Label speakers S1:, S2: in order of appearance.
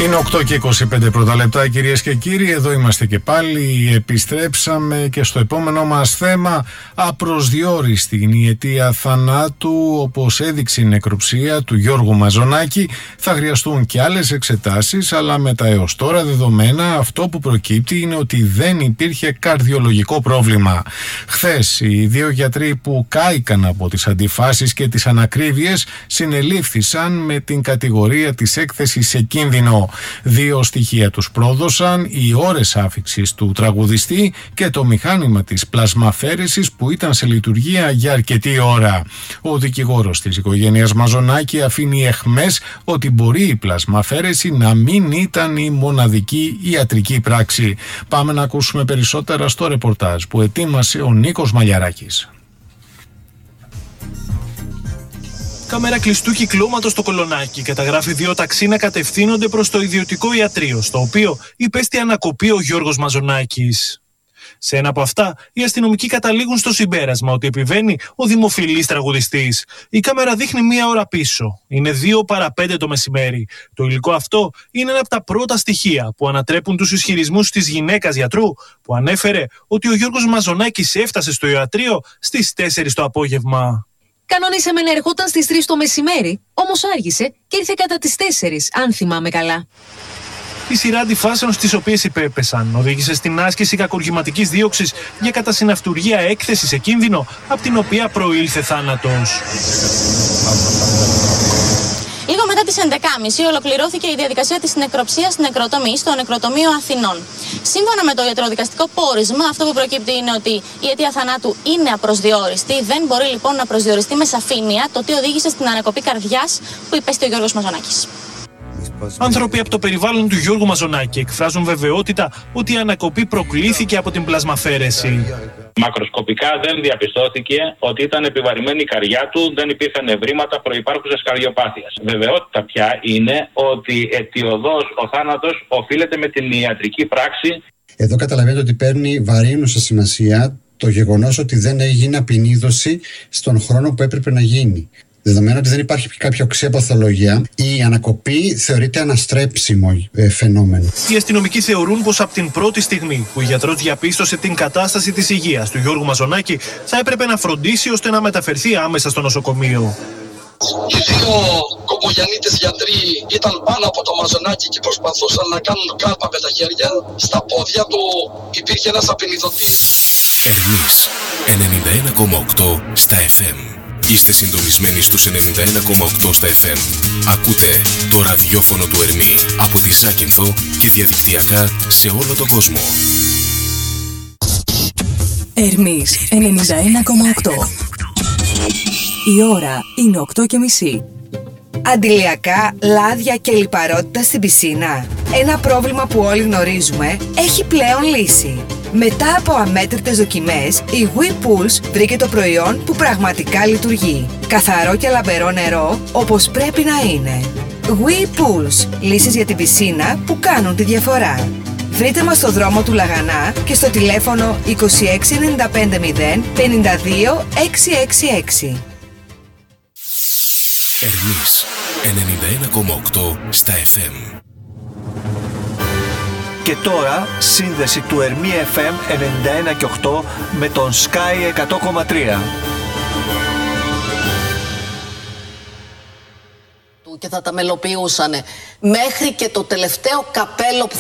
S1: Είναι 8 και 25 πρώτα λεπτά, κυρίες και κύριοι. Εδώ είμαστε και πάλι. Επιστρέψαμε και στο επόμενο μας θέμα. Απροσδιόριστη είναι η αιτία θανάτου, όπως έδειξε η νεκροψία του Γιώργου Μαζονάκη. Θα χρειαστούν και άλλες εξετάσεις, αλλά με τα έως τώρα δεδομένα, αυτό που προκύπτει είναι ότι δεν υπήρχε καρδιολογικό πρόβλημα. Χθες, οι δύο γιατροί που κάηκαν από τις αντιφάσεις και τις ανακρίβειες συνελήφθησαν με την κατηγορία της έκθεσης σε κίνδυνο. Δύο στοιχεία τους πρόδωσαν: οι ώρες άφιξης του τραγουδιστή και το μηχάνημα της πλασμαφέρεσης που ήταν σε λειτουργία για αρκετή ώρα. Ο δικηγόρος της οικογένειας Μαζονάκη αφήνει αιχμές ότι μπορεί η πλασμαφέρεση να μην ήταν η μοναδική ιατρική πράξη. Πάμε να ακούσουμε περισσότερα στο ρεπορτάζ που ετοίμασε ο Νίκος Μαλιαράκης.
S2: Κάμερα κλειστού κυκλώματος στο Κολονάκι καταγράφει δύο ταξί να κατευθύνονται προς το ιδιωτικό ιατρείο, στο οποίο υπέστη ανακοπή ο Γιώργος Μαζονάκης. Σε ένα από αυτά, οι αστυνομικοί καταλήγουν στο συμπέρασμα ότι επιβαίνει ο δημοφιλής τραγουδιστής. Η κάμερα δείχνει μία ώρα πίσω. Είναι 2 παρά 5 το μεσημέρι. Το υλικό αυτό είναι ένα από τα πρώτα στοιχεία που ανατρέπουν τους ισχυρισμούς της γυναίκας γιατρού, που ανέφερε ότι ο Γιώργος Μαζονάκης έφτασε στο ιατρείο στις 4 το απόγευμα.
S3: Κανονίσαμε να ερχόταν στις 3 το μεσημέρι, όμως άργησε και ήρθε κατά τις 4, αν θυμάμαι καλά.
S2: Η σειρά αντιφάσεων στις οποίες υπέπεσαν οδήγησε στην άσκηση κακουργηματικής δίωξης για κατασυναυτουργία έκθεση σε κίνδυνο, από την οποία προήλθε θάνατος.
S4: Λίγο μετά τις 11.30 ολοκληρώθηκε η διαδικασία της νεκροψίας στην νεκροτομή στο Νεκροτομείο Αθηνών. Σύμφωνα με το ιατροδικαστικό πόρισμα, αυτό που προκύπτει είναι ότι η αιτία θανάτου είναι απροσδιόριστη. Δεν μπορεί λοιπόν να προσδιοριστεί με σαφήνεια το τι οδήγησε στην ανακοπή καρδιάς που υπέστη ο Γιώργος Μαζονάκης.
S2: Άνθρωποι από το περιβάλλον του Γιώργου Μαζονάκη εκφράζουν βεβαιότητα ότι η ανακοπή προκλήθηκε από την πλασμαφέρεση.
S5: Μακροσκοπικά δεν διαπιστώθηκε ότι ήταν επιβαρημένη η καρδιά του, δεν υπήρχαν ευρήματα προϋπάρχουσας καρδιοπάθειας. Βεβαιότητα πια είναι ότι αιτιοδός ο θάνατος οφείλεται με την ιατρική πράξη.
S6: Εδώ καταλαβαίνετε ότι παίρνει βαρύνουσα σημασία το γεγονός ότι δεν έγινε απεινίδωση στον χρόνο που έπρεπε να γίνει. Δεδομένου ότι δεν υπάρχει κάποια οξία παθολογία, η ανακοπή θεωρείται αναστρέψιμο φαινόμενο.
S2: Οι αστυνομικοί θεωρούν πως από την πρώτη στιγμή που ο γιατρός διαπίστωσε την κατάσταση της υγείας του Γιώργου Μαζονάκη, θα έπρεπε να φροντίσει ώστε να μεταφερθεί άμεσα στο νοσοκομείο.
S7: Οι δύο κομπογιανίτες γιατροί ήταν πάνω από το Μαζονάκη και προσπαθούσαν να κάνουν κάλπα με τα χέρια. Στα πόδια του υπήρχε ένας απεινιδωτής.
S8: Ερμής 91,8 στα FM. Είστε συντονισμένοι στους 91,8 στα FM. Ακούτε το ραδιόφωνο του Ερμή από τη Ζάκυνθο και διαδικτυακά σε όλο τον κόσμο.
S9: Ερμής 91,8. Η ώρα είναι 8:30.
S10: Αντιλιακά, λάδια και λιπαρότητα στην πισίνα. Ένα πρόβλημα που όλοι γνωρίζουμε έχει πλέον λύση. Μετά από αμέτρητες δοκιμές, η WePulse βρήκε το προϊόν που πραγματικά λειτουργεί. Καθαρό και λαμπερό νερό, όπως πρέπει να είναι. WePulse, λύσεις για την πισίνα που κάνουν τη διαφορά. Βρείτε μας στο δρόμο του Λαγανά και στο τηλέφωνο 26 95 0 52 666.
S8: Ερμής 91,8 στα FM.
S11: Και τώρα σύνδεση του Ερμή FM 91,8 με τον Sky 100,3.
S12: Και θα τα μελοποιούσανε μέχρι και το τελευταίο καπέλο που